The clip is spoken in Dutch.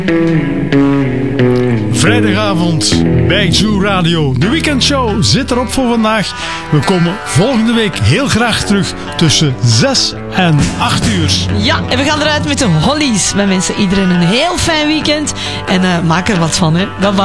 Vrijdagavond bij Joe Radio. De weekendshow zit erop voor vandaag. We komen volgende week heel graag terug tussen 6 en 8 uur. Ja, en we gaan eruit met de Hollies. Wij wensen iedereen een heel fijn weekend. En maak er wat van, hè. Bye bye.